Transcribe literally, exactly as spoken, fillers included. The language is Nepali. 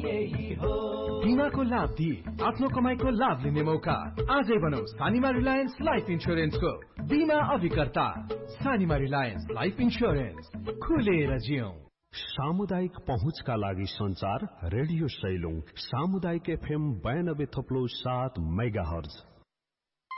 यही हो। बीमाको लाभ दिए आफ्नो कमाईको लाभ लिने मौका। आजै बनाऊ सानिमा रिलायन्स लाइफ इन्स्योरेन्सको बीमा अभिकर्ता। सानिमा रिलायन्स लाइफ इन्स्योरेन्स, खुलेर जियौं। सामुदायिक पहुँचका लागि संचार रेडियो सैलुङ सामुदायिक एफएम बयानब्बे थप्लो सात मेगा हर्ज।